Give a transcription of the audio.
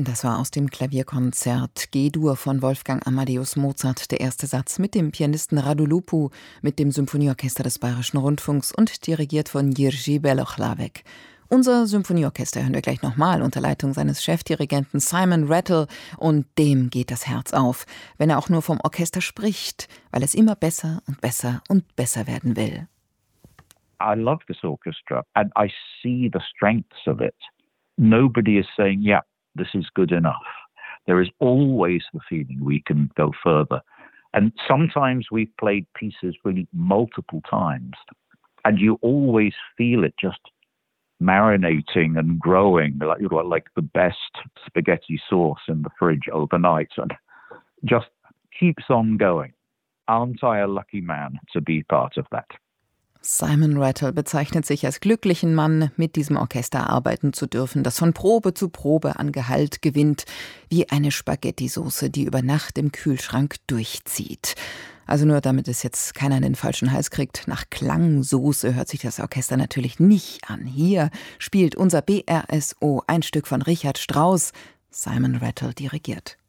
Das war aus dem Klavierkonzert G-Dur von Wolfgang Amadeus Mozart, der erste Satz mit dem Pianisten Radu Lupu, mit dem Symphonieorchester des Bayerischen Rundfunks und dirigiert von Jiří Belohlavek. Unser Symphonieorchester hören wir gleich nochmal unter Leitung seines Chefdirigenten Simon Rattle, und dem geht das Herz auf, wenn er auch nur vom Orchester spricht, weil es immer besser und besser und besser werden will. I love this orchestra and I see the strengths of it. Nobody is saying, yeah, this is good enough. There is always the feeling we can go further. And sometimes we've played pieces really multiple times, and you always feel it just marinating and growing, like the best spaghetti sauce in the fridge overnight, and just keeps on going. Aren't I a lucky man to be part of that? Simon Rattle bezeichnet sich als glücklichen Mann, mit diesem Orchester arbeiten zu dürfen, das von Probe zu Probe an Gehalt gewinnt, wie eine Spaghetti-Soße, die über Nacht im Kühlschrank durchzieht. Also nur damit es jetzt keiner in den falschen Hals kriegt, nach Klangsoße hört sich das Orchester natürlich nicht an. Hier spielt unser BRSO ein Stück von Richard Strauss, Simon Rattle dirigiert.